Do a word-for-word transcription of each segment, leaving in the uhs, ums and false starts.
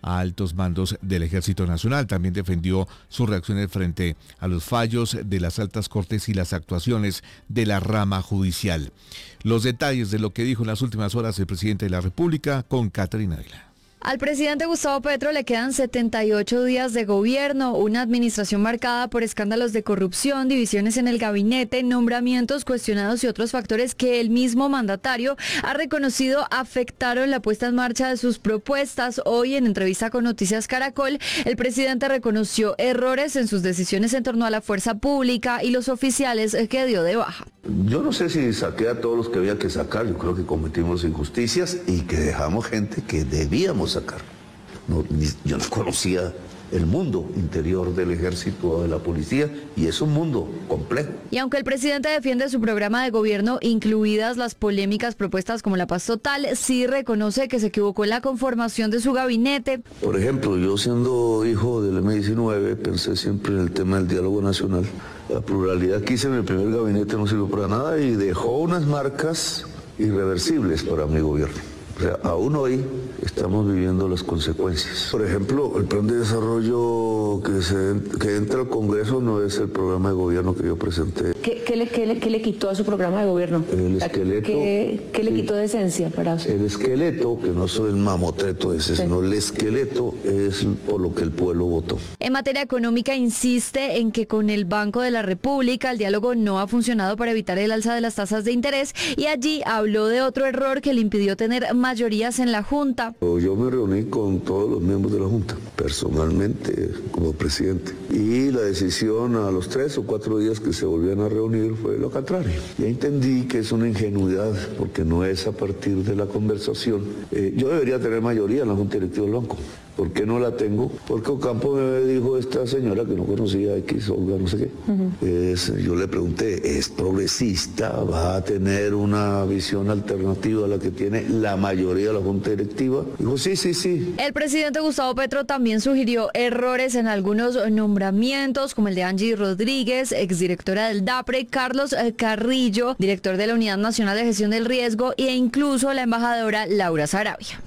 a altos mandos del Ejército Nacional. También defendió sus reacciones frente a los fallos de las altas cortes y las actuaciones de la rama judicial. Los detalles de lo que dijo en las últimas horas el presidente de la República con Caterina Ávila. Al presidente Gustavo Petro le quedan setenta y ocho días de gobierno, una administración marcada por escándalos de corrupción, divisiones en el gabinete, nombramientos cuestionados y otros factores que el mismo mandatario ha reconocido afectaron la puesta en marcha de sus propuestas. Hoy, en entrevista con Noticias Caracol, el presidente reconoció errores en sus decisiones en torno a la fuerza pública y los oficiales que dio de baja. Yo no sé si saqué a todos los que había que sacar, yo creo que cometimos injusticias y que dejamos gente que debíamos sacar. No, ni, yo no conocía el mundo interior del ejército o de la policía y es un mundo complejo. Y aunque el presidente defiende su programa de gobierno, incluidas las polémicas propuestas como la paz total, sí reconoce que se equivocó en la conformación de su gabinete. Por ejemplo, yo siendo hijo del eme diecinueve pensé siempre en el tema del diálogo nacional. La pluralidad que hice en el primer gabinete no sirvió para nada y dejó unas marcas irreversibles para mi gobierno. O sea, aún hoy estamos viviendo las consecuencias. Por ejemplo, el plan de desarrollo que, se, que entra al Congreso no es el programa de gobierno que yo presenté. ¿Qué, qué, le, qué, le, qué le quitó a su programa de gobierno? El esqueleto. ¿Qué, qué le quitó de esencia para usted? El esqueleto, que no soy el mamotreto ese, sí. sino el esqueleto es por lo que el pueblo votó. En materia económica insiste en que con el Banco de la República el diálogo no ha funcionado para evitar el alza de las tasas de interés y allí habló de otro error que le impidió tener mayorías en la Junta. Yo me reuní con todos los miembros de la Junta, personalmente como presidente, y la decisión a los tres o cuatro días que se volvían a reunir fue lo contrario. Ya entendí que es una ingenuidad, porque no es a partir de la conversación. Eh, yo debería tener mayoría en la Junta Directiva del Banco. ¿Por qué no la tengo? Porque Ocampo me dijo esta señora que no conocía X, Olga, no sé qué. Uh-huh. es, yo le pregunté, ¿es progresista? ¿Va a tener una visión alternativa a la que tiene la mayoría de la Junta Directiva? Dijo, sí, sí, sí. El presidente Gustavo Petro también sugirió errores en algunos nombramientos, como el de Angie Rodríguez, exdirectora del DAPRE, Carlos Carrillo, director de la Unidad Nacional de Gestión del Riesgo, e incluso la embajadora Laura Sarabia.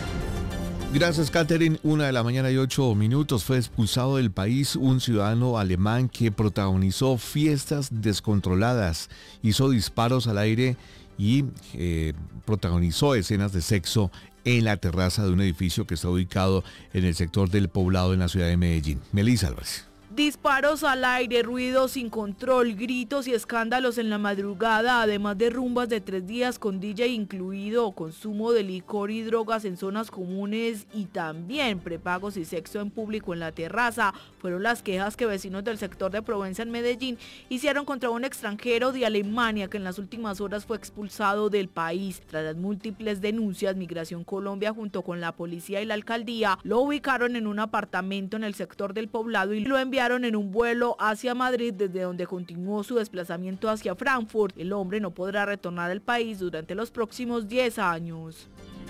Gracias, Catherine. Una de la mañana y ocho minutos. Fue expulsado del país un ciudadano alemán que protagonizó fiestas descontroladas, hizo disparos al aire y eh, protagonizó escenas de sexo en la terraza de un edificio que está ubicado en el sector del Poblado en la ciudad de Medellín. Melissa Álvarez. Disparos al aire, ruidos sin control, gritos y escándalos en la madrugada, además de rumbas de tres días con D J incluido, consumo de licor y drogas en zonas comunes y también prepagos y sexo en público en la terraza, fueron las quejas que vecinos del sector de Provenza en Medellín hicieron contra un extranjero de Alemania que en las últimas horas fue expulsado del país. Tras las múltiples denuncias, Migración Colombia junto con la policía y la alcaldía lo ubicaron en un apartamento en el sector del Poblado y lo enviaron en un vuelo hacia Madrid, desde donde continuó su desplazamiento hacia Frankfurt. El hombre no podrá retornar al país durante los próximos diez años.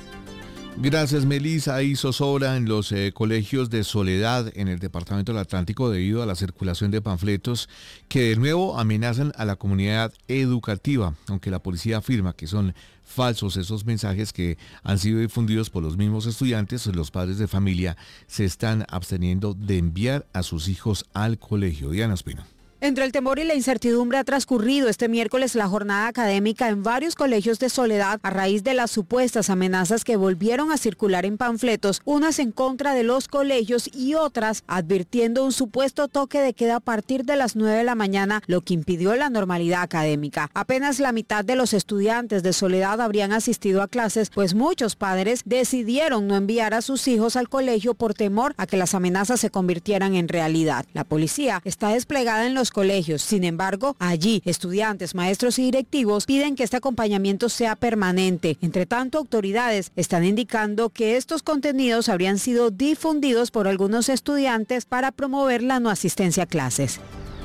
Gracias, Melissa. Hay zozobra en los eh, colegios de Soledad en el departamento del Atlántico debido a la circulación de panfletos que de nuevo amenazan a la comunidad educativa, aunque la policía afirma que son falsos esos mensajes que han sido difundidos por los mismos estudiantes. Los padres de familia se están absteniendo de enviar a sus hijos al colegio. Diana Espino. Entre el temor y la incertidumbre ha transcurrido este miércoles la jornada académica en varios colegios de Soledad a raíz de las supuestas amenazas que volvieron a circular en panfletos, unas en contra de los colegios y otras advirtiendo un supuesto toque de queda a partir de las nueve de la mañana, lo que impidió la normalidad académica. Apenas la mitad de los estudiantes de Soledad habrían asistido a clases, pues muchos padres decidieron no enviar a sus hijos al colegio por temor a que las amenazas se convirtieran en realidad. La policía está desplegada en los colegios. Sin embargo, allí estudiantes, maestros y directivos piden que este acompañamiento sea permanente. Entre tanto, autoridades están indicando que estos contenidos habrían sido difundidos por algunos estudiantes para promover la no asistencia a clases.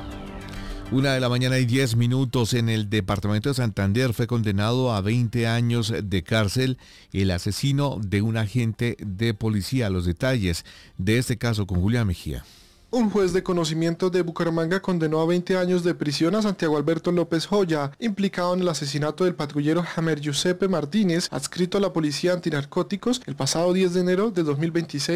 Una de la mañana y diez minutos. En el departamento de Santander fue condenado a veinte años de cárcel el asesino de un agente de policía. Los detalles de este caso con Julia Mejía. Un juez de conocimiento de Bucaramanga condenó a veinte años de prisión a Santiago Alberto López Joya, implicado en el asesinato del patrullero Jamer Giuseppe Martínez, adscrito a la Policía Antinarcóticos, el pasado diez de enero de dos mil veintiséis.